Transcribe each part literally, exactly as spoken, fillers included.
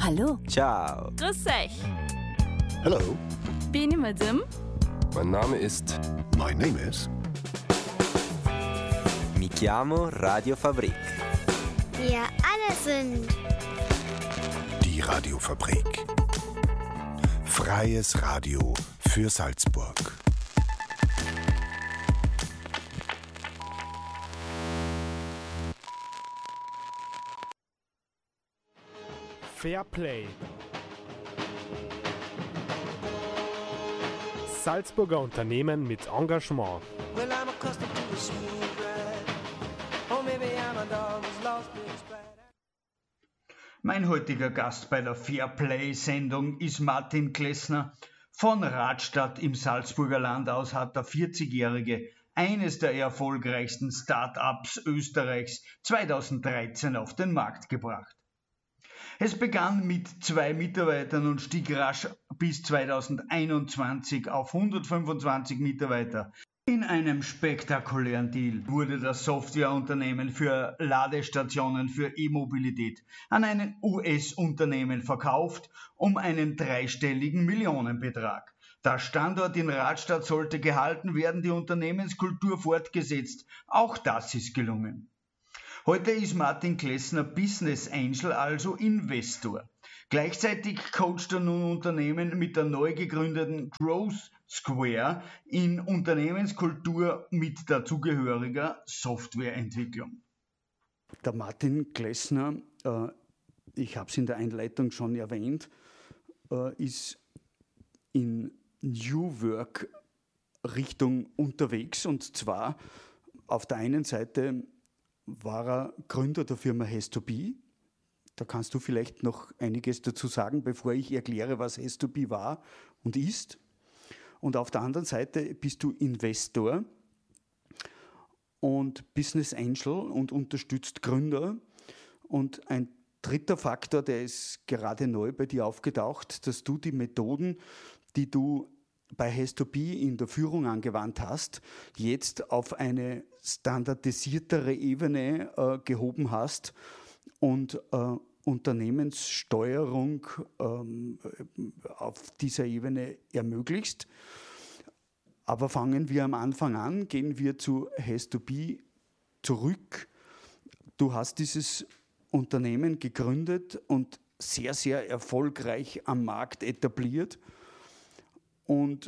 Hallo. Ciao. Grüß euch. Hello. Bin ich Madame? Mein Name ist... My name is... Mi chiamo Radio Fabrik. Wir alle sind... Die Radiofabrik. Freies Radio für Salzburg. Fairplay. Salzburger Unternehmen mit Engagement. Well, I'm accustomed to the smooth ride. Oh, maybe I'm a dog who's lost his pride. Mein heutiger Gast bei der Fairplay-Sendung ist Martin Klessner. Von Radstadt im Salzburger Landhaus hat der vierzigjährige eines der erfolgreichsten Start-ups Österreichs zweitausenddreizehn auf den Markt gebracht. Es begann mit zwei Mitarbeitern und stieg rasch bis zweitausendeinundzwanzig auf hundertfünfundzwanzig Mitarbeiter. In einem spektakulären Deal wurde das Softwareunternehmen für Ladestationen für E-Mobilität an ein U S-Unternehmen verkauft um einen dreistelligen Millionenbetrag. Der Standort in Radstadt sollte gehalten werden, die Unternehmenskultur fortgesetzt. Auch das ist gelungen. Heute ist Martin Klessner Business Angel, also Investor. Gleichzeitig coacht er nun Unternehmen mit der neu gegründeten Growth Square in Unternehmenskultur mit dazugehöriger Softwareentwicklung. Der Martin Klessner, äh, ich habe es in der Einleitung schon erwähnt, äh, ist in New Work Richtung unterwegs, und zwar auf der einen Seite war er Gründer der Firma Has to Be. Da kannst du vielleicht noch einiges dazu sagen, bevor ich erkläre, was Has to Be war und ist. Und auf der anderen Seite bist du Investor und Business Angel und unterstützt Gründer. Und ein dritter Faktor, der ist gerade neu bei dir aufgetaucht, dass du die Methoden, die du bei Has to Be in der Führung angewandt hast, jetzt auf eine standardisiertere Ebene äh, gehoben hast und äh, Unternehmenssteuerung ähm, auf dieser Ebene ermöglicht. Aber fangen wir am Anfang an, gehen wir zu Has to Be zurück. Du hast dieses Unternehmen gegründet und sehr, sehr erfolgreich am Markt etabliert. Und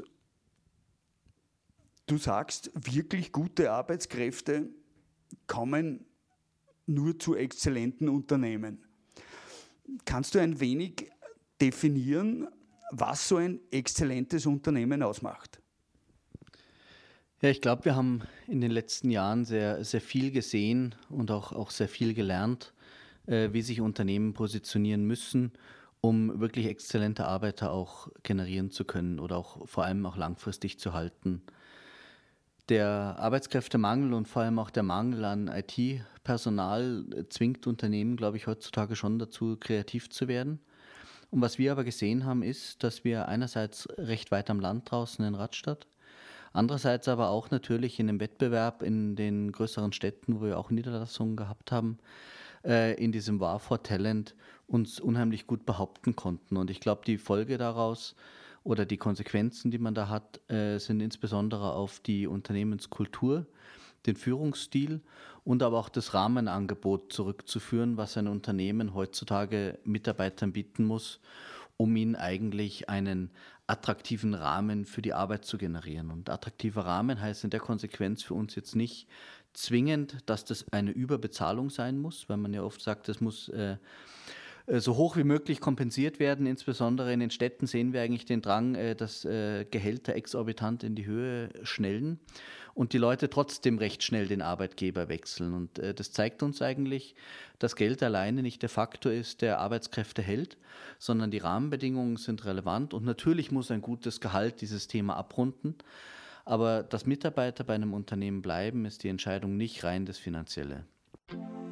du sagst, wirklich gute Arbeitskräfte kommen nur zu exzellenten Unternehmen. Kannst du ein wenig definieren, was so ein exzellentes Unternehmen ausmacht? Ja, ich glaube, wir haben in den letzten Jahren sehr, sehr viel gesehen und auch, auch sehr viel gelernt, äh, wie sich Unternehmen positionieren müssen, um wirklich exzellente Arbeiter auch generieren zu können oder auch vor allem auch langfristig zu halten. Der Arbeitskräftemangel und vor allem auch der Mangel an I T-Personal zwingt Unternehmen, glaube ich, heutzutage schon dazu, kreativ zu werden. Und was wir aber gesehen haben, ist, dass wir einerseits recht weit am Land draußen in Radstadt, andererseits aber auch natürlich in dem Wettbewerb in den größeren Städten, wo wir auch Niederlassungen gehabt haben, in diesem War for Talent uns unheimlich gut behaupten konnten. Und ich glaube, die Folge daraus oder die Konsequenzen, die man da hat, äh, sind insbesondere auf die Unternehmenskultur, den Führungsstil und aber auch das Rahmenangebot zurückzuführen, was ein Unternehmen heutzutage Mitarbeitern bieten muss, um ihnen eigentlich einen attraktiven Rahmen für die Arbeit zu generieren. Und attraktiver Rahmen heißt in der Konsequenz für uns jetzt nicht zwingend, dass das eine Überbezahlung sein muss, weil man ja oft sagt, das muss äh, so hoch wie möglich kompensiert werden. Insbesondere in den Städten sehen wir eigentlich den Drang, äh, dass äh, Gehälter exorbitant in die Höhe schnellen und die Leute trotzdem recht schnell den Arbeitgeber wechseln. Und äh, das zeigt uns eigentlich, dass Geld alleine nicht der Faktor ist, der Arbeitskräfte hält, sondern die Rahmenbedingungen sind relevant. Und natürlich muss ein gutes Gehalt dieses Thema abrunden. Aber dass Mitarbeiter bei einem Unternehmen bleiben, ist die Entscheidung nicht rein das Finanzielle.